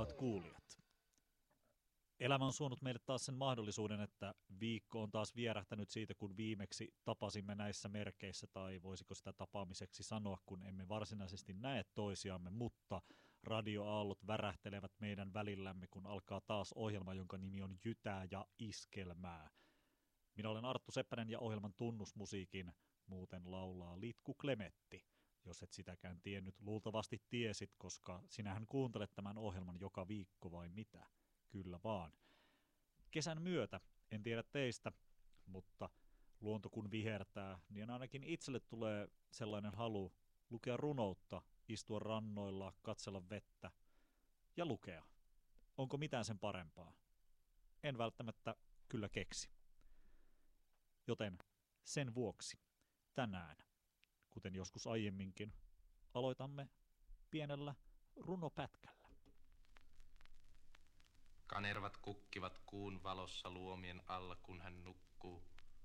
Rakkaat kuulijat, elämä on suonut meille taas sen mahdollisuuden, että viikko on taas vierähtänyt siitä, kun viimeksi tapasimme näissä merkeissä, tai voisiko sitä tapaamiseksi sanoa, kun emme varsinaisesti näe toisiamme, mutta radioaallot värähtelevät meidän välillämme, kun alkaa taas ohjelma, jonka nimi on Jytää ja Iskelmää. Minä olen Arttu Seppänen ja ohjelman tunnusmusiikin muuten laulaa Litku Klemetti. Jos et sitäkään tiennyt, luultavasti tiesit, koska sinähän kuuntelet tämän ohjelman joka viikko vai mitä? Kyllä vaan. Kesän myötä, en tiedä teistä, mutta luonto kun vihertää, niin ainakin itselle tulee sellainen halu lukea runoutta, istua rannoilla, katsella vettä ja lukea. Onko mitään sen parempaa? En välttämättä kyllä keksi. Joten sen vuoksi tänään, kuten joskus aiemminkin, aloitamme pienellä runopätkällä. Kanervat kukkivat kuun valossa luomien alla, kun hän nukkuu.